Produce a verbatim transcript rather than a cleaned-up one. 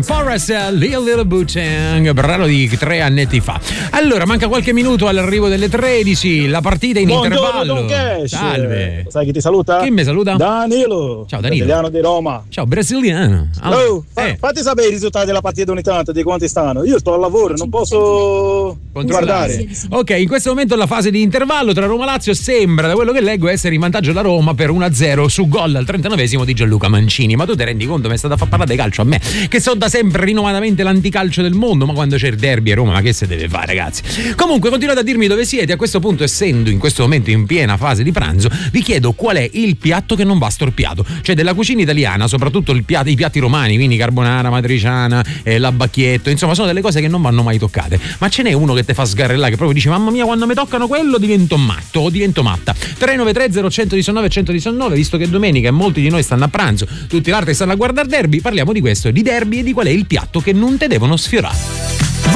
Forest, Lil Little Booting, brano di tre annetti fa. Allora, manca qualche minuto all'arrivo delle tredici, la partita in Buongiorno, intervallo. Don Cash. Salve. Sai chi ti saluta? Chi mi saluta? Danilo. Ciao Danilo. Brasiliano di Roma. Ciao brasiliano. Allora, Oh, fa- eh. fatti sapere i risultati della partita ogni tanto, di quanti stanno. Io sto al lavoro, non posso guardare. Ok, in questo momento la fase di intervallo tra Roma e Lazio sembra, da quello che leggo, essere in vantaggio la Roma per uno a zero su gol al trentanovesimo di Gianluca Mancini. Ma tu ti rendi conto, mi è stata a far parlare di calcio a me, che so da sempre rinnovatamente l'anticalcio del mondo, ma quando c'è il derby a Roma, ma che se deve fare, ragazzi? Comunque continuate a dirmi dove siete. A questo punto, essendo in questo momento in piena fase di pranzo, vi chiedo qual è il piatto che non va storpiato. Cioè della cucina italiana, soprattutto il piatto, i piatti romani, quindi carbonara, matriciana, eh, l'abbacchietto, insomma sono delle cose che non vanno mai toccate. Ma ce n'è uno che te fa sgarrellare, che proprio dici mamma mia, quando mi toccano quello divento matto o divento matta. Tre nove tre zero uno uno nove uno uno nove, visto che è domenica e molti di noi stanno a pranzo, tutti gli altri stanno a guardare derby, parliamo di questo, di derby e di qual è il piatto che non te devono sfiorare.